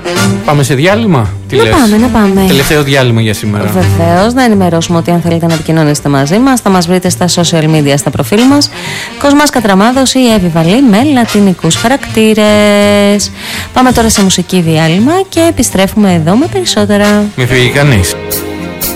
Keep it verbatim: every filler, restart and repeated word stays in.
Πάμε σε διάλειμμα. Τι να λες? πάμε, να πάμε. Τελευταίο διάλειμμα για σήμερα. Βεβαίως, να ενημερώσουμε ότι αν θέλετε να επικοινωνήσετε μαζί μας, θα μας βρείτε στα social media, στα προφίλ μας. Κοσμάς Κατραμάδος ή Εύη Βαλή με λατινικούς χαρακτήρες. Πάμε τώρα σε μουσική διάλειμμα και επιστρέφουμε εδώ με περισσότερα. Μην φύγει κανείς.